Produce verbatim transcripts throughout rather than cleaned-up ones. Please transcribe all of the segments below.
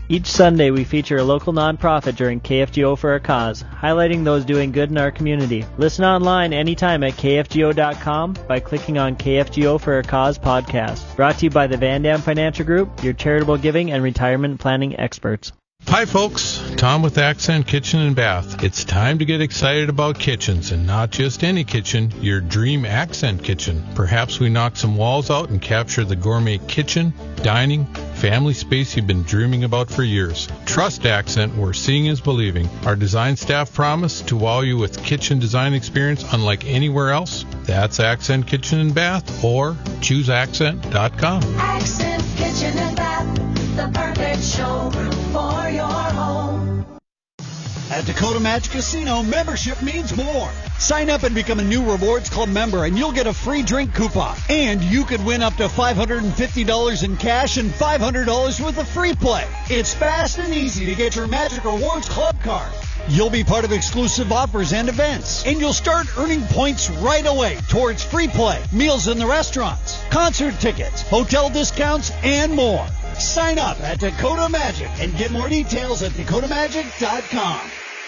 Each Sunday, we feature a local nonprofit during K F G O for a Cause, highlighting those doing good in our community. Listen online anytime at K F G O dot com by clicking on K F G O for a Cause podcast. Brought to you by the Van Dam Financial Group, your charitable giving and retirement planning experts. Hi folks, Tom with Accent Kitchen and Bath. It's time to get excited about kitchens, and not just any kitchen, your dream Accent kitchen. Perhaps we knock some walls out and capture the gourmet kitchen, dining, family space you've been dreaming about for years. Trust Accent, where seeing is believing. Our design staff promise to wow you with kitchen design experience unlike anywhere else. That's Accent Kitchen and Bath, or choose accent dot com. Accent Kitchen and Bath, the perfect showroom for your home. At Dakota Magic Casino, membership means more. Sign up and become a new Rewards Club member, and you'll get a free drink coupon. And you could win up to five hundred fifty dollars in cash and five hundred dollars worth of free play. It's fast and easy to get your Magic Rewards Club card. You'll be part of exclusive offers and events, and you'll start earning points right away towards free play, meals in the restaurants, concert tickets, hotel discounts, and more. Sign up at Dakota Magic and get more details at dakota magic dot com.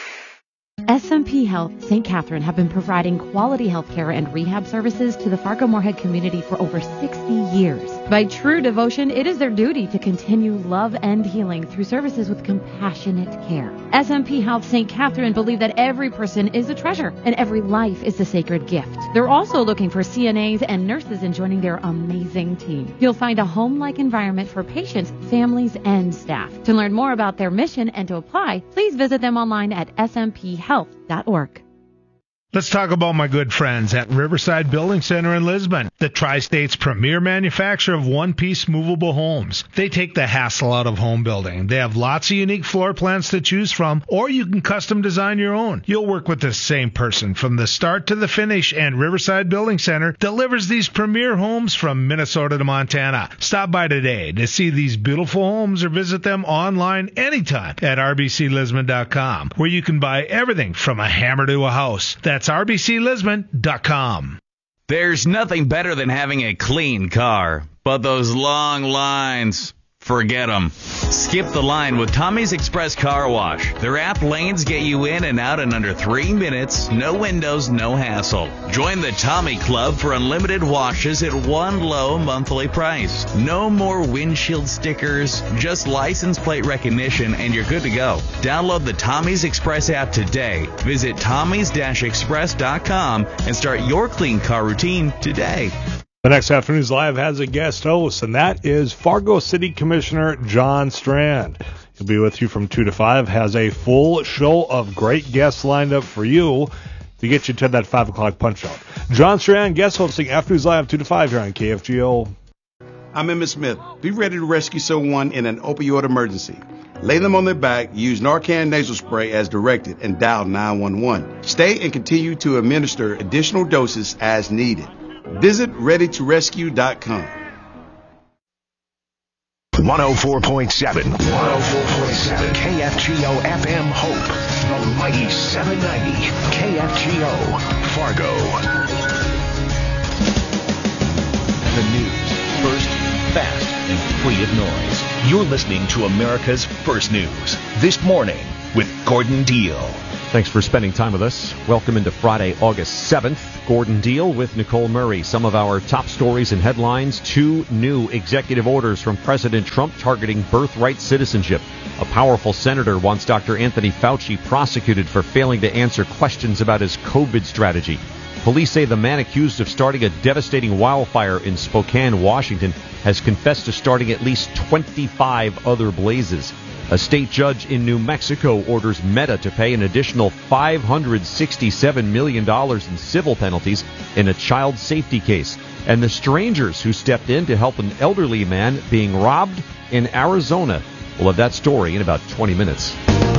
S M P Health Saint Catherine have been providing quality health care and rehab services to the Fargo-Moorhead community for over sixty years. By true devotion, it is their duty to continue love and healing through services with compassionate care. S M P Health Saint Catherine believe that every person is a treasure and every life is a sacred gift. They're also looking for C N As and nurses in joining their amazing team. You'll find a home-like environment for patients, families, and staff. To learn more about their mission and to apply, please visit them online at s m p health dot org. Let's talk about my good friends at Riverside Building Center in Lisbon, the Tri-State's premier manufacturer of one-piece movable homes. They take the hassle out of home building. They have lots of unique floor plans to choose from, or you can custom design your own. You'll work with the same person from the start to the finish, and Riverside Building Center delivers these premier homes from Minnesota to Montana. Stop by today to see these beautiful homes or visit them online anytime at r b c lisbon dot com, where you can buy everything from a hammer to a house. That's r b c lisbon dot com. There's nothing better than having a clean car, but those long lines, forget them. Skip the line with Tommy's Express Car Wash. Their app lanes get you in and out in under three minutes, no windows, no hassle. Join the Tommy Club for unlimited washes at one low monthly price. No more windshield stickers, just license plate recognition, and you're good to go. Download the Tommy's Express app today. Visit tommys dash express dot com and start your clean car routine today. The next Afternoons Live has a guest host, and that is Fargo City Commissioner John Strand. He'll be with you from two to five, has a full show of great guests lined up for you to get you to that five o'clock punch out. John Strand, guest hosting Afternoons Live two to five here on K F G O. I'm Emmett Smith. Be ready to rescue someone in an opioid emergency. Lay them on their back, use Narcan nasal spray as directed, and dial nine one one. Stay and continue to administer additional doses as needed. Visit ready to rescue dot com. one oh four point seven. one oh four point seven. K F G O F M Hope. The mighty seven ninety. K F G O. Fargo. The news. First, fast, and free of noise. You're listening to America's First News. This morning with Gordon Deal. Thanks for spending time with us. Welcome into Friday, August seventh. Gordon Deal with Nicole Murray. Some of our top stories and headlines. Two new executive orders from President Trump targeting birthright citizenship. A powerful senator wants Doctor Anthony Fauci prosecuted for failing to answer questions about his COVID strategy. Police say the man accused of starting a devastating wildfire in Spokane, Washington, has confessed to starting at least twenty-five other blazes. A state judge in New Mexico orders Meta to pay an additional five hundred sixty-seven million dollars in civil penalties in a child safety case. And the strangers who stepped in to help an elderly man being robbed in Arizona. We'll have that story in about twenty minutes.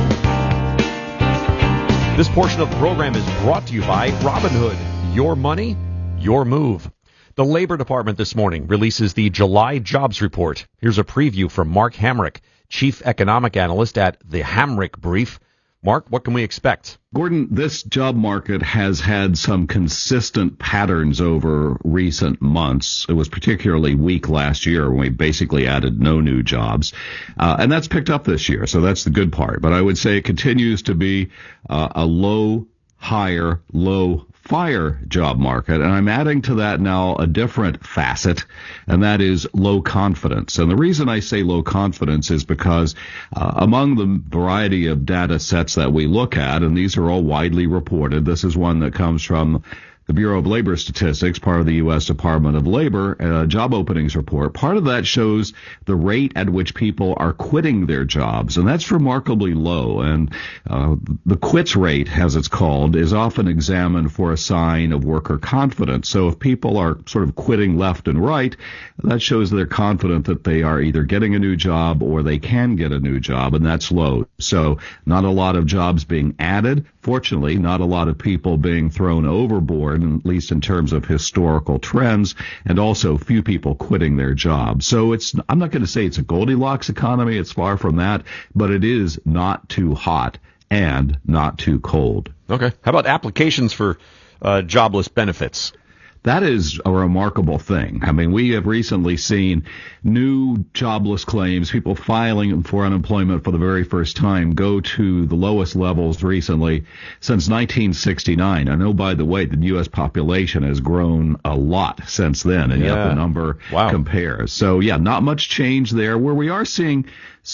This portion of the program is brought to you by Robinhood. Your money, your move. The Labor Department this morning releases the July jobs report. Here's a preview from Mark Hamrick, Chief Economic Analyst at the Hamrick Brief. Mark, what can we expect? Gordon, this job market has had some consistent patterns over recent months. It was particularly weak last year when we basically added no new jobs. Uh, and that's picked up this year, so that's the good part. But I would say it continues to be uh, a low, higher, low, fire job market. And I'm adding to that now a different facet, and that is low confidence. And the reason I say low confidence is because uh, among the variety of data sets that we look at, and these are all widely reported, this is one that comes from the Bureau of Labor Statistics, part of the U S Department of Labor, uh, job openings report. Part of that shows the rate at which people are quitting their jobs, and that's remarkably low. And uh, the quits rate, as it's called, is often examined for a sign of worker confidence. So if people are sort of quitting left and right, that shows they're confident that they are either getting a new job or they can get a new job, and that's low. So not a lot of jobs being added. Fortunately, not a lot of people being thrown overboard, at least in terms of historical trends, and also few people quitting their jobs. So it's, I'm not going to say it's a Goldilocks economy. It's far from that, but it is not too hot and not too cold. Okay. How about applications for uh, jobless benefits? That is a remarkable thing. I mean, we have recently seen new jobless claims, people filing for unemployment for the very first time, go to the lowest levels recently since nineteen sixty-nine. I know, by the way, the U S population has grown a lot since then, and yeah. yet the number wow. compares. So, yeah, not much change there. Where we are seeing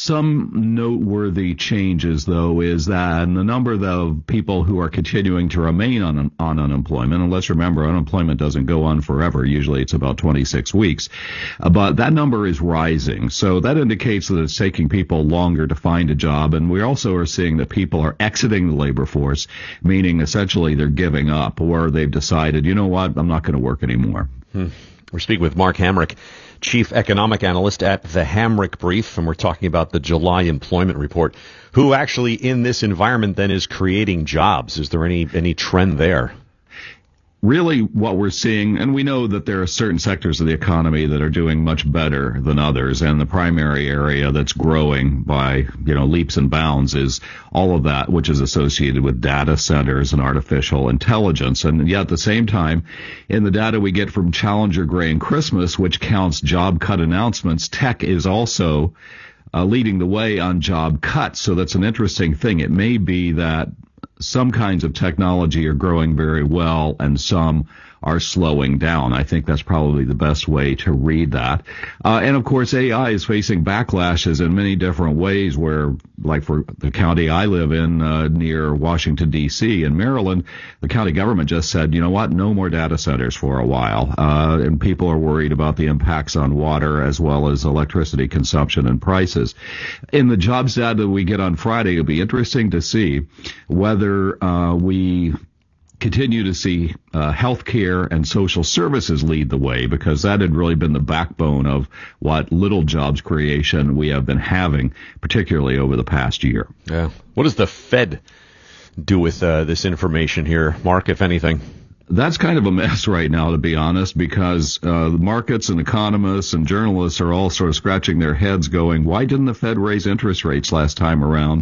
some noteworthy changes, though, is that the number of people who are continuing to remain on on unemployment, and let's remember, unemployment doesn't go on forever. Usually it's about twenty-six weeks. Uh, but that number is rising. So that indicates that it's taking people longer to find a job. And we also are seeing that people are exiting the labor force, meaning essentially they're giving up, or they've decided, you know what, I'm not going to work anymore. Hmm. We're speaking with Mark Hamrick, Chief Economic Analyst at the Hamrick Brief, and we're talking about the July employment report. Who actually in this environment then is creating jobs? Is there any any trend there? Really what we're seeing, and we know that there are certain sectors of the economy that are doing much better than others, and the primary area that's growing by, you know, leaps and bounds is all of that which is associated with data centers and artificial intelligence. And yet at the same time, in the data we get from Challenger, Gray, and Christmas, which counts job cut announcements, tech is also uh, leading the way on job cuts. So that's an interesting thing. It may be that some kinds of technology are growing very well and some are slowing down. I think that's probably the best way to read that. Uh, and of course, A I is facing backlashes in many different ways where, like for the county I live in, uh, near Washington, D C in Maryland, the county government just said, you know what, no more data centers for a while. Uh, and people are worried about the impacts on water as well as electricity consumption and prices. In the jobs data we get on Friday, it'll be interesting to see whether uh, we continue to see uh, healthcare and social services lead the way, because that had really been the backbone of what little jobs creation we have been having, particularly over the past year. Yeah. What does the Fed do with uh, this information here, Mark, if anything? That's kind of a mess right now, to be honest, because uh, the markets and economists and journalists are all sort of scratching their heads going, why didn't the Fed raise interest rates last time around,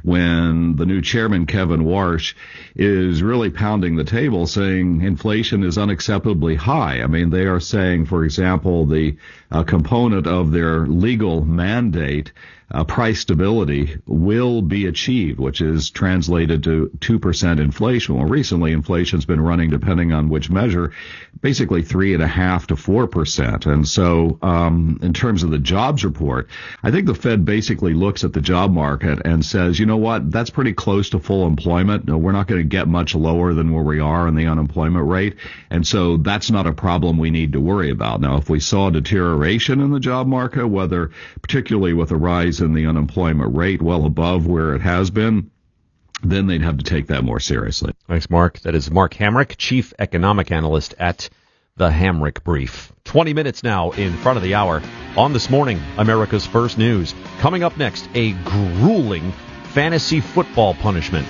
when the new chairman, Kevin Warsh, is really pounding the table saying inflation is unacceptably high? I mean, they are saying, for example, the uh, component of their legal mandate, Uh, price stability, will be achieved, which is translated to two percent inflation. Well, recently inflation's been running, depending on which measure, basically three and a half to four percent. And so, um, in terms of the jobs report, I think the Fed basically looks at the job market and says, you know what, that's pretty close to full employment. No, we're not going to get much lower than where we are in the unemployment rate. And so that's not a problem we need to worry about. Now, if we saw deterioration in the job market, whether particularly with a rise in the unemployment rate well above where it has been, then they'd have to take that more seriously. Thanks, Mark. That is Mark Hamrick, Chief Economic Analyst at the Hamrick Brief. twenty minutes now in front of the hour on This Morning, America's First News. Coming up next, a grueling fantasy football punishment.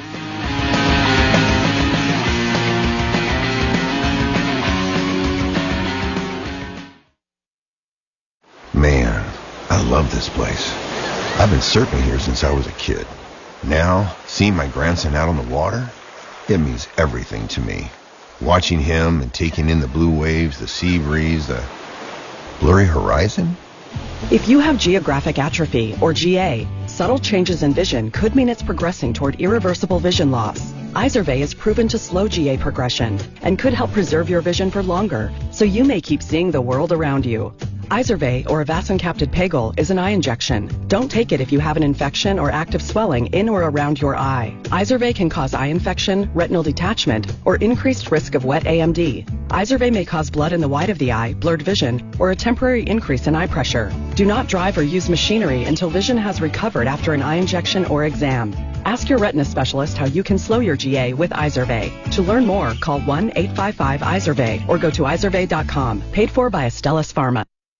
Man, I love this place. I've been surfing here since I was a kid. Now, seeing my grandson out on the water, it means everything to me. Watching him and taking in the blue waves, the sea breeze, the blurry horizon. If you have geographic atrophy, or G A, subtle changes in vision could mean it's progressing toward irreversible vision loss. Izervay is proven to slow G A progression and could help preserve your vision for longer, so you may keep seeing the world around you. Izervay, or avacincaptad pegol, is an eye injection. Don't take it if you have an infection or active swelling in or around your eye. Izervay can cause eye infection, retinal detachment, or increased risk of wet A M D. Izervay may cause blood in the white of the eye, blurred vision, or a temporary increase in eye pressure. Do not drive or use machinery until vision has recovered after an eye injection or exam. Ask your retina specialist how you can slow your G A with Izervay. To learn more, call one eight five five Izervay or go to izervay dot com. Paid for by Astellas Pharma.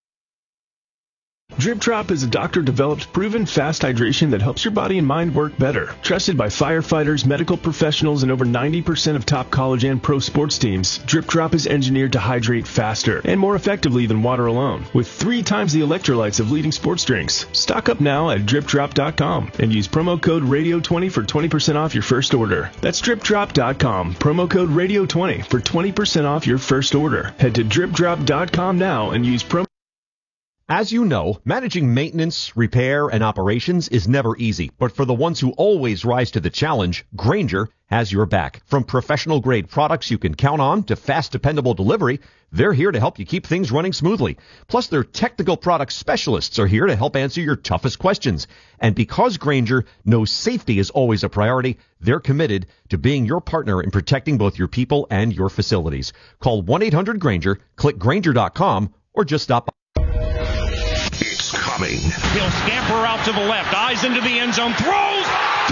Drip Drop is a doctor-developed, proven fast hydration that helps your body and mind work better. Trusted by firefighters, medical professionals, and over ninety percent of top college and pro sports teams, Drip Drop is engineered to hydrate faster and more effectively than water alone, with three times the electrolytes of leading sports drinks. Stock up now at drip drop dot com and use promo code radio twenty for twenty percent off your first order. That's drip drop dot com, promo code radio twenty for twenty percent off your first order. Head to drip drop dot com now and use promo. As you know, managing maintenance, repair, and operations is never easy. But for the ones who always rise to the challenge, Grainger has your back. From professional-grade products you can count on to fast, dependable delivery, they're here to help you keep things running smoothly. Plus, their technical product specialists are here to help answer your toughest questions. And because Grainger knows safety is always a priority, they're committed to being your partner in protecting both your people and your facilities. Call one eight hundred Grainger, click Grainger dot com, or just stop by. Coming. He'll scamper out to the left, eyes into the end zone, throws,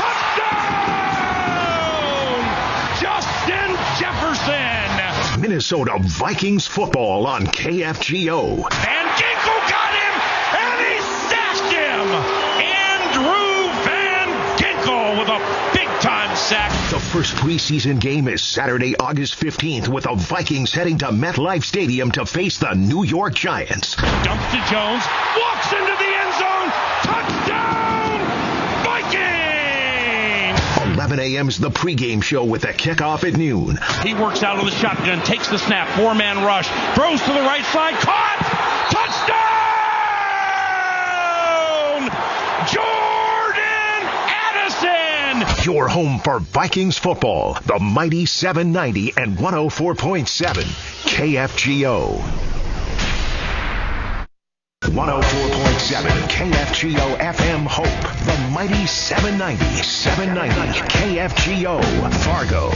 touchdown! Justin Jefferson! Minnesota Vikings football on K F G O. Van Ginkel got him, and he sacked him! Andrew Van Ginkel with a big-time sack. The first preseason game is Saturday, August fifteenth, with the Vikings heading to MetLife Stadium to face the New York Giants. Dumps to Jones, walks into the end zone, touchdown, Vikings! eleven a.m.'s the pregame show with the kickoff at noon. He works out of the shotgun, takes the snap, four-man rush, throws to the right side, caught, touchdown! Jordan Addison! Your home for Vikings football, the mighty seven ninety and one oh four point seven K F G O. one oh four point seven K F G O F M Hope, the mighty seven ninety, seven ninety K F G O, Fargo.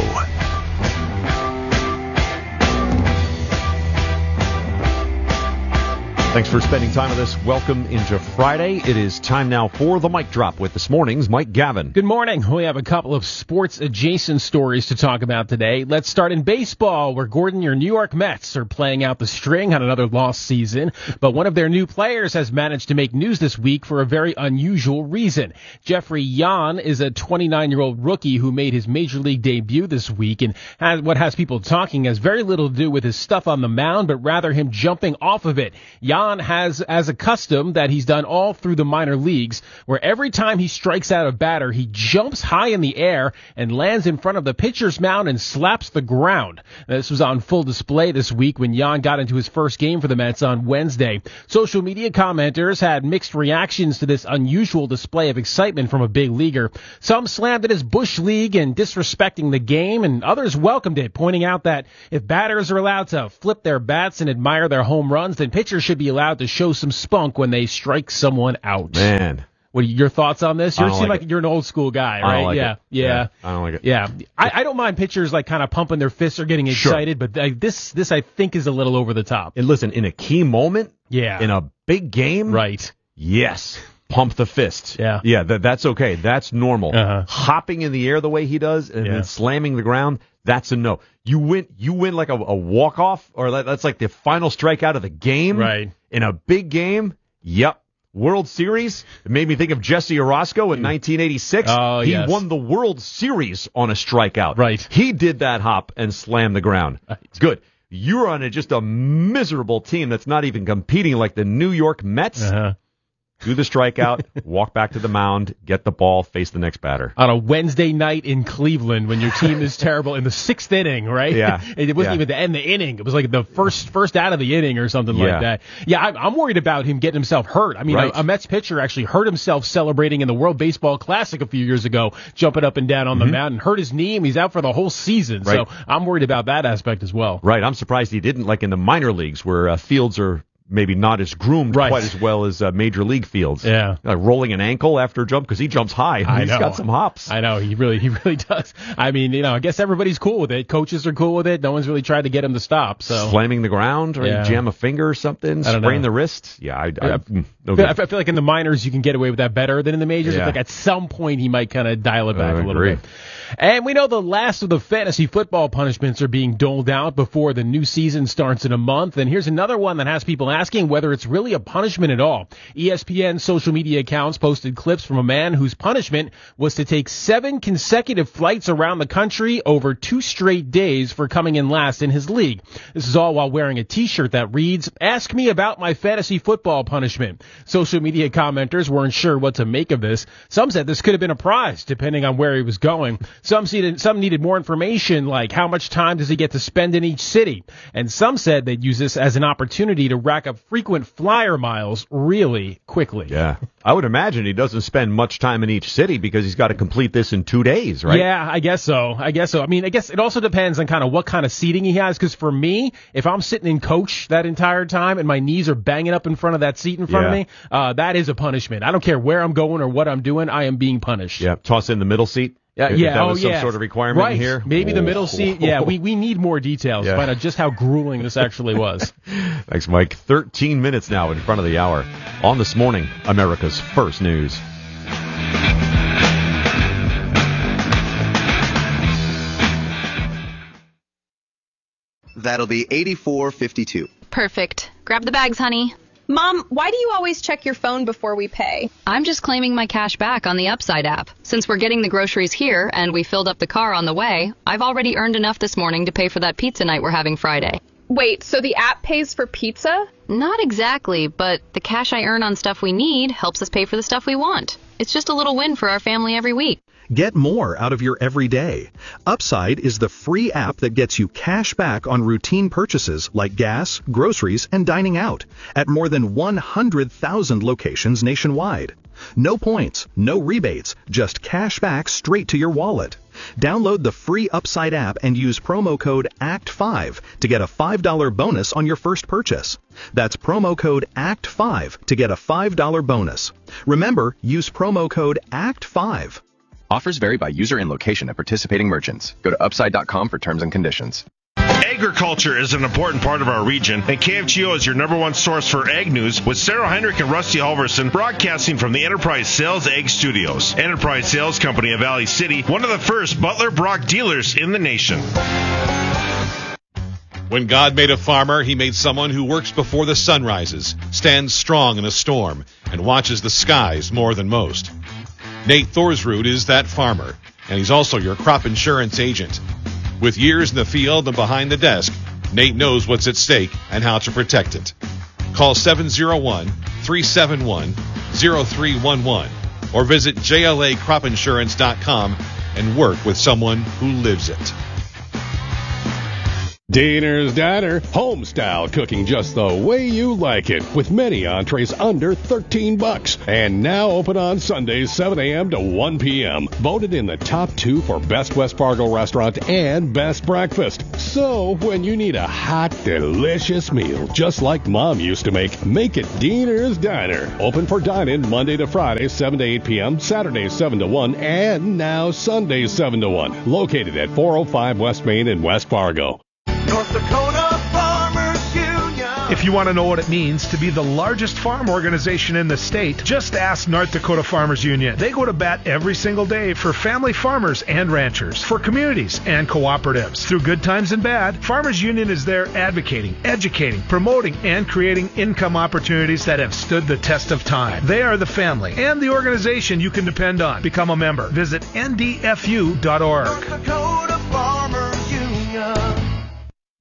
Thanks for spending time with us. Welcome into Friday. It is time now for the Mic Drop with this morning's Mike Gavin. Good morning. We have a couple of sports-adjacent stories to talk about today. Let's start in baseball, where, Gordon, your New York Mets are playing out the string on another lost season, but one of their new players has managed to make news this week for a very unusual reason. Jeffrey Yan is a twenty-nine-year-old rookie who made his major league debut this week, and has, what has people talking has very little to do with his stuff on the mound, but rather him jumping off of it. Yan has as a custom that he's done all through the minor leagues, where every time he strikes out a batter, he jumps high in the air and lands in front of the pitcher's mound and slaps the ground. This was on full display this week when Yan got into his first game for the Mets on Wednesday. Social media commenters had mixed reactions to this unusual display of excitement from a big leaguer. Some slammed it as Bush League and disrespecting the game, and others welcomed it, pointing out that if batters are allowed to flip their bats and admire their home runs, then pitchers should be allowed to show some spunk when they strike someone out. Man. What are your thoughts on this? You seem like like it. you're an old school guy, I right? don't like yeah, it. yeah, Yeah, I don't like it. Yeah, I, I don't mind pitchers like kind of pumping their fists or getting Sure. excited, but uh, this this I think is a little over the top. And listen, in a key moment, Yeah. in a big game, Right. yes, pump the fist. Yeah. Yeah, that, that's okay. That's normal. Uh-huh. Hopping in the air the way he does and Yeah. then slamming the ground, that's a no. You win You win like a, a walk-off, or that, that's like the final strikeout of the game. Right. In a big game, yep. World Series, it made me think of Jesse Orosco in nineteen eighty-six. Oh, he yes. won the World Series on a strikeout. Right. He did that hop and slammed the ground. Right. Good. You're on a, just a miserable team that's not even competing like the New York Mets. Uh-huh. do the strikeout, walk back to the mound, get the ball, face the next batter. On a Wednesday night in Cleveland when your team is terrible in the sixth inning, right? Yeah. It wasn't yeah. even the end of the inning. It was like the first first out of the inning or something Yeah. like that. Yeah, I'm, I'm worried about him getting himself hurt. I mean, Right. a, a Mets pitcher actually hurt himself celebrating in the World Baseball Classic a few years ago, jumping up and down on Mhm. the mound and hurt his knee, and he's out for the whole season. Right. So I'm worried about that aspect as well. Right. I'm surprised he didn't, like in the minor leagues where uh, fields are maybe not as groomed Right. quite as well as uh, major league fields. Yeah. Like rolling an ankle after a jump because he jumps high. I He's know. got some hops. I know he really, he really does. I mean, you know, I guess everybody's cool with it. Coaches are cool with it. No one's really tried to get him to stop. So Slamming the ground or Yeah. jam a finger or something, I don't sprain know. the wrist. Yeah, I, I, I, mm, no I, good. feel, I feel like in the minors you can get away with that better than in the majors. Yeah. I feel like at some point he might kind of dial it back I a little agree. bit. And we know the last of the fantasy football punishments are being doled out before the new season starts in a month. And here's another one that has people asking whether it's really a punishment at all. E S P N social media accounts posted clips from a man whose punishment was to take seven consecutive flights around the country over two straight days for coming in last in his league. This is all while wearing a t-shirt that reads, "Ask me about my fantasy football punishment." Social media commenters weren't sure what to make of this. Some said this could have been a prize, depending on where he was going. Some needed, some needed more information, like how much time does he get to spend in each city? And some said they'd use this as an opportunity to rack up frequent flyer miles really quickly. Yeah. I would imagine he doesn't spend much time in each city because he's got to complete this in two days, right? Yeah, I guess so. I guess so. I mean, I guess it also depends on kind of what kind of seating he has, because for me, if I'm sitting in coach that entire time and my knees are banging up in front of that seat in front Yeah. of me, uh, that is a punishment. I don't care where I'm going or what I'm doing, I am being punished. Yeah. Toss in the middle seat. Yeah, If yeah, that oh, was some yeah. sort of requirement right. here. Maybe the Oh. middle seat. Yeah, we, we need more details Yeah. to find out just how grueling this actually was. Thanks, Mike. thirteen minutes now in front of the hour. On This Morning, America's First News. That'll be eighty-four fifty-two. Perfect. Grab the bags, honey. Mom, why do you always check your phone before we pay? I'm just claiming my cash back on the Upside app. Since we're getting the groceries here and we filled up the car on the way, I've already earned enough this morning to pay for that pizza night we're having Friday. Wait, so the app pays for pizza? Not exactly, but the cash I earn on stuff we need helps us pay for the stuff we want. It's just a little win for our family every week. Get more out of your everyday. Upside is the free app that gets you cash back on routine purchases like gas, groceries, and dining out at more than one hundred thousand locations nationwide. No points, no rebates, just cash back straight to your wallet. Download the free Upside app and use promo code A C T five to get a five dollars bonus on your first purchase. That's promo code A C T five to get a five dollars bonus. Remember, use promo code A C T five. Offers vary by user and location at participating merchants. Go to upside dot com for terms and conditions. Agriculture is an important part of our region, and K F G O is your number one source for ag news, with Sarah Heinrich and Rusty Halverson broadcasting from the Enterprise Sales Ag Studios. Enterprise Sales Company of Valley City, one of the first Butler Brock dealers in the nation. When God made a farmer, he made someone who works before the sun rises, stands strong in a storm, and watches the skies more than most. Nate Thorsrud is that farmer, and he's also your crop insurance agent. With years in the field and behind the desk, Nate knows what's at stake and how to protect it. Call seven oh one, three seven one, oh three one one or visit J L A crop insurance dot com and work with someone who lives it. Diener's Diner, home-style cooking just the way you like it, with many entrees under thirteen bucks, and now open on Sundays seven a.m. to one p.m. Voted in the top two for Best West Fargo Restaurant and Best Breakfast. So, when you need a hot, delicious meal, just like Mom used to make, make it Diener's Diner. Open for dine-in Monday to Friday, seven to eight p.m., Saturdays seven to one, and now Sundays seven to one. Located at four oh five West Main in West Fargo. North Dakota Farmers Union. If you want to know what it means to be the largest farm organization in the state, just ask North Dakota Farmers Union. They go to bat every single day for family farmers and ranchers, for communities and cooperatives. Through good times and bad, Farmers Union is there advocating, educating, promoting, and creating income opportunities that have stood the test of time. They are the family and the organization you can depend on. Become a member. Visit N D F U dot org. North Dakota Farmers Union.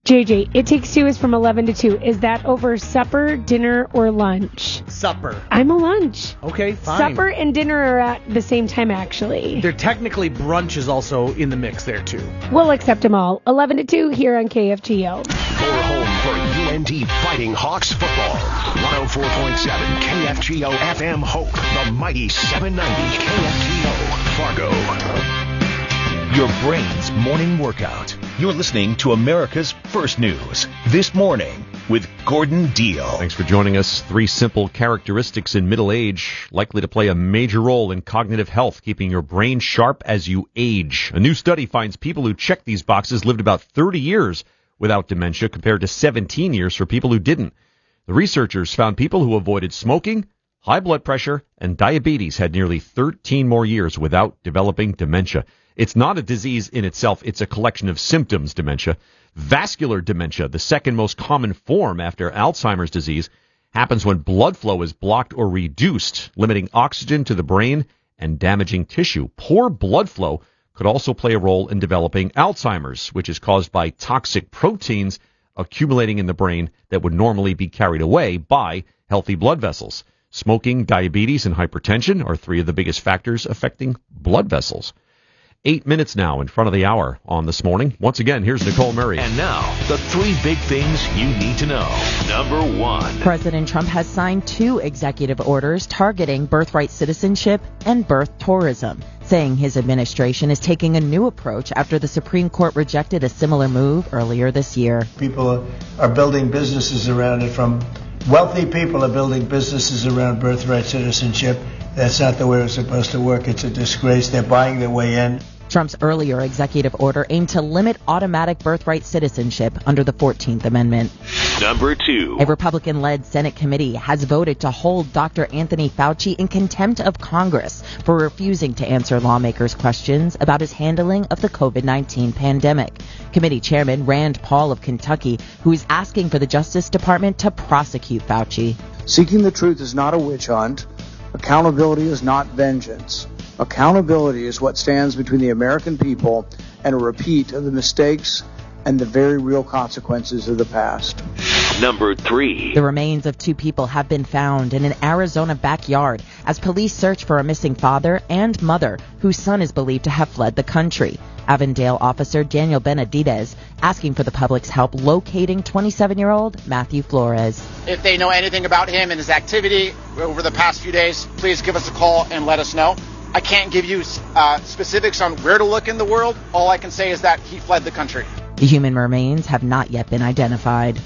J J, It Takes Two is from eleven to two. Is that over supper, dinner, or lunch? Supper. I'm a lunch. Okay, fine. Supper and dinner are at the same time, actually. They're technically brunch is also in the mix there, too. We'll accept them all. eleven to two here on K F G O. Your home for U N T Fighting Hawks football. one oh four point seven K F G O F M Hope. The mighty seven ninety K F G O Fargo. Your brain's morning workout. You're listening to America's First News This Morning with Gordon Deal. Thanks for joining us. Three simple characteristics in middle age likely to play a major role in cognitive health, keeping your brain sharp as you age. A new study finds people who check these boxes lived about thirty years without dementia compared to seventeen years for people who didn't. The researchers found people who avoided smoking, high blood pressure, and diabetes had nearly thirteen more years without developing dementia. It's not a disease in itself. It's a collection of symptoms, dementia. Vascular dementia, the second most common form after Alzheimer's disease, happens when blood flow is blocked or reduced, limiting oxygen to the brain and damaging tissue. Poor blood flow could also play a role in developing Alzheimer's, which is caused by toxic proteins accumulating in the brain that would normally be carried away by healthy blood vessels. Smoking, diabetes, and hypertension are three of the biggest factors affecting blood vessels. Eight minutes now in front of the hour on This Morning. Once again, here's Nicole Murray. And now, the three big things you need to know. Number one. President Trump has signed two executive orders targeting birthright citizenship and birth tourism, saying his administration is taking a new approach after the Supreme Court rejected a similar move earlier this year. People are building businesses around it. From wealthy people are building businesses around birthright citizenship. That's not the way it's supposed to work. It's a disgrace. They're buying their way in. Trump's earlier executive order aimed to limit automatic birthright citizenship under the fourteenth Amendment. Number two. A Republican-led Senate committee has voted to hold Doctor Anthony Fauci in contempt of Congress for refusing to answer lawmakers' questions about his handling of the covid nineteen pandemic. Committee Chairman Rand Paul of Kentucky, who is asking for the Justice Department to prosecute Fauci. Seeking the truth is not a witch hunt. Accountability is not vengeance. Accountability is what stands between the American people and a repeat of the mistakes and the very real consequences of the past. Number three. The remains of two people have been found in an Arizona backyard as police search for a missing father and mother whose son is believed to have fled the country. Avondale officer Daniel Benavidez asking for the public's help locating twenty-seven-year-old Matthew Flores. If they know anything about him and his activity over the past few days, please give us a call and let us know. I can't give you uh, specifics on where to look in the world. All I can say is that he fled the country. The human remains have not yet been identified.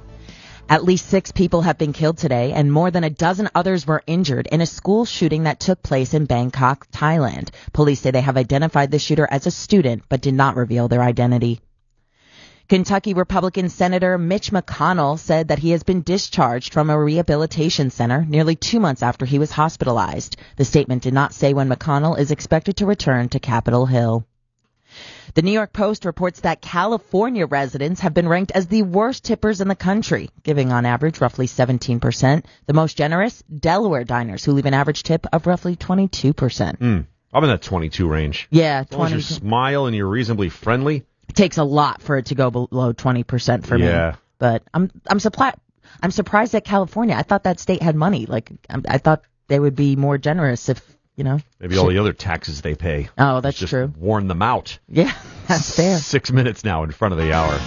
At least six people have been killed today, and more than a dozen others were injured in a school shooting that took place in Bangkok, Thailand. Police say they have identified the shooter as a student, but did not reveal their identity. Kentucky Republican Senator Mitch McConnell said that he has been discharged from a rehabilitation center nearly two months after he was hospitalized. The statement did not say when McConnell is expected to return to Capitol Hill. The New York Post reports that California residents have been ranked as the worst tippers in the country, giving on average roughly seventeen percent. The most generous, Delaware diners, who leave an average tip of roughly twenty-two percent. Mm, I'm in that twenty-two range. Yeah, as long as you smile and you're reasonably friendly. It takes a lot for it to go below twenty percent for yeah. me. But I'm I'm surprised. I'm surprised at California. I thought that state had money. Like I, I thought they would be more generous if. You know, maybe all the other taxes they pay. Oh, that's just true. Warn them out. Yeah, that's fair. Six minutes now in front of the hour.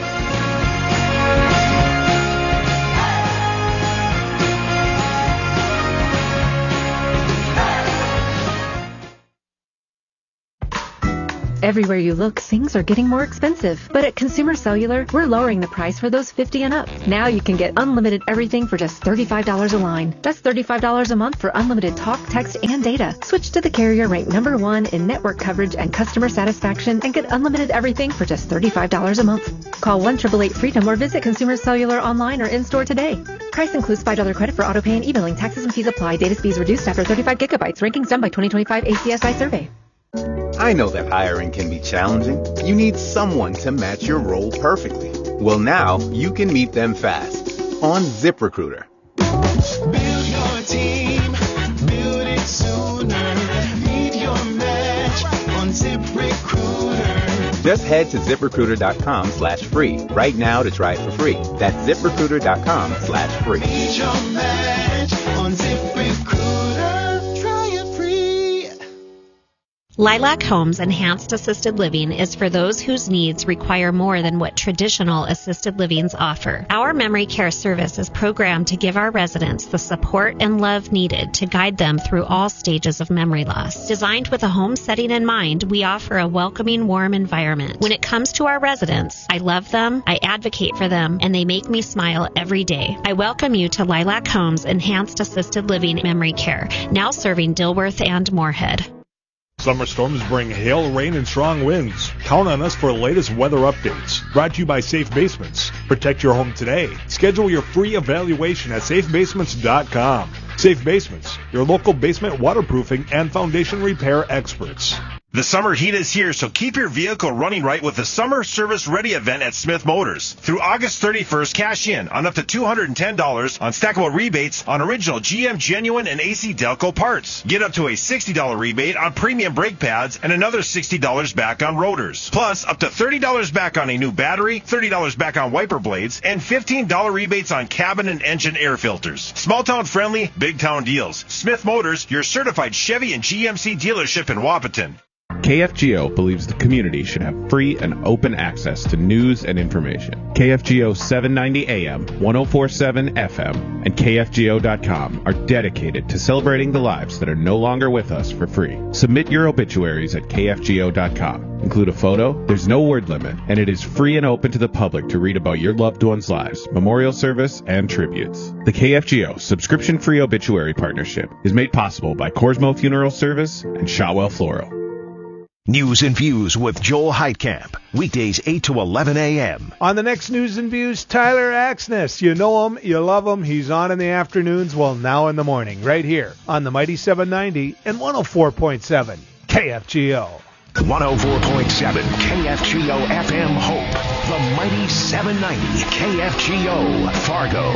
Everywhere you look, things are getting more expensive. But at Consumer Cellular, we're lowering the price for those fifty and up. Now you can get unlimited everything for just thirty-five dollars a line. That's thirty-five dollars a month for unlimited talk, text, and data. Switch to the carrier ranked number one in network coverage and customer satisfaction and get unlimited everything for just thirty-five dollars a month. Call one eight eight eight freedom or visit Consumer Cellular online or in-store today. Price includes five dollars credit for auto pay and e-billing. Taxes and fees apply. Data speeds reduced after thirty-five gigabytes. Rankings done by twenty twenty-five A C S I survey. I know that hiring can be challenging. You need someone to match your role perfectly. Well, now you can meet them fast on ZipRecruiter. Build your team, build it sooner. Meet your match on ZipRecruiter. Just head to ZipRecruiter.com slash free right now to try it for free. That's ZipRecruiter.com slash free. Need your match on ZipRecruiter. Try it free. Lilac Homes Enhanced Assisted Living is for those whose needs require more than what traditional assisted livings offer. Our memory care service is programmed to give our residents the support and love needed to guide them through all stages of memory loss. Designed with a home setting in mind, we offer a welcoming, warm environment. When it comes to our residents, I love them, I advocate for them, and they make me smile every day. I welcome you to Lilac Homes Enhanced Assisted Living Memory Care, now serving Dilworth and Moorhead. Summer storms bring hail, rain, and strong winds. Count on us for the latest weather updates. Brought to you by Safe Basements. Protect your home today. Schedule your free evaluation at safe basements dot com. Safe Basements, your local basement waterproofing and foundation repair experts. The summer heat is here, so keep your vehicle running right with the Summer Service Ready event at Smith Motors. Through August thirty-first, cash in on up to two hundred ten dollars on stackable rebates on original G M Genuine and A C Delco parts. Get up to a sixty dollars rebate on premium brake pads and another sixty dollars back on rotors. Plus, up to thirty dollars back on a new battery, thirty dollars back on wiper blades, and fifteen dollars rebates on cabin and engine air filters. Small town friendly, big town deals. Smith Motors, your certified Chevy and G M C dealership in Wapaton. K F G O believes the community should have free and open access to news and information. K F G O seven ninety A M, ten forty-seven F M, and K F G O dot com are dedicated to celebrating the lives that are no longer with us for free. Submit your obituaries at K F G O dot com. Include a photo, there's no word limit, and it is free and open to the public to read about your loved ones' lives, memorial service, and tributes. The K F G O subscription-free obituary partnership is made possible by Corsmo Funeral Service and Shotwell Floral. News and Views with Joel Heitkamp. Weekdays eight to eleven a.m. On the next News and Views, Tyler Axness. You know him, you love him. He's on in the afternoons, well, now in the morning, right here on the Mighty seven ninety and one oh four point seven K F G O. one oh four point seven K F G O F M Hope. The Mighty seven ninety K F G O Fargo.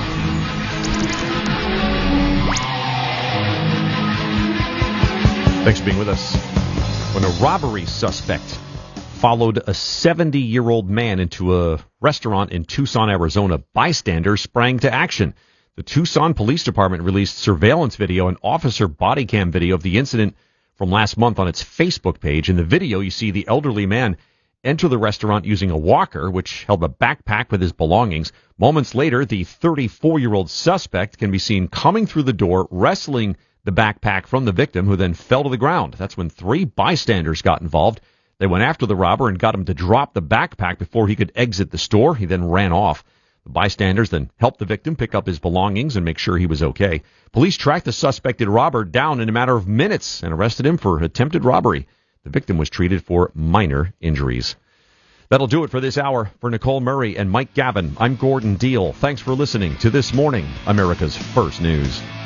Thanks for being with us. When a robbery suspect followed a seventy-year-old man into a restaurant in Tucson, Arizona, bystanders sprang to action. The Tucson Police Department released surveillance video and officer body cam video of the incident from last month on its Facebook page. In the video, you see the elderly man enter the restaurant using a walker, which held a backpack with his belongings. Moments later, the thirty-four-year-old suspect can be seen coming through the door, wrestling the backpack from the victim, who then fell to the ground. That's when three bystanders got involved. They went after the robber and got him to drop the backpack before he could exit the store. He then ran off. The bystanders then helped the victim pick up his belongings and make sure he was okay. Police tracked the suspected robber down in a matter of minutes and arrested him for attempted robbery. The victim was treated for minor injuries. That'll do it for this hour. For Nicole Murray and Mike Gavin, I'm Gordon Deal. Thanks for listening to This Morning, America's First News.